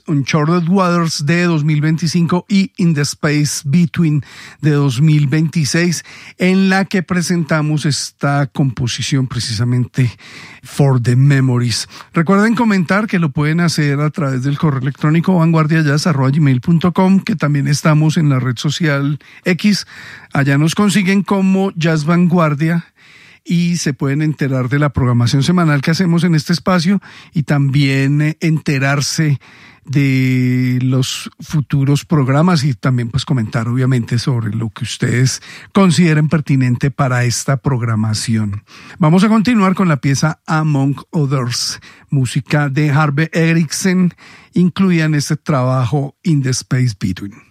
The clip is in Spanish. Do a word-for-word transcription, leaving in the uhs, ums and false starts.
Uncharted Waters de dos mil veinticinco y In the Space Between de dos mil veintiséis, en la que presentamos esta composición precisamente For the Memories. Recuerden comentar que lo pueden hacer a través del correo electrónico vanguardiajazz arroba gmail punto com, que también estamos en la red social X. Allá nos consiguen como Jazz Vanguardia y se pueden enterar de la programación semanal que hacemos en este espacio y también enterarse de los futuros programas y también pues comentar obviamente sobre lo que ustedes consideren pertinente para esta programación. Vamos a continuar con la pieza Among Others, música de Harvey Erickson, incluida en este trabajo In the Space Between.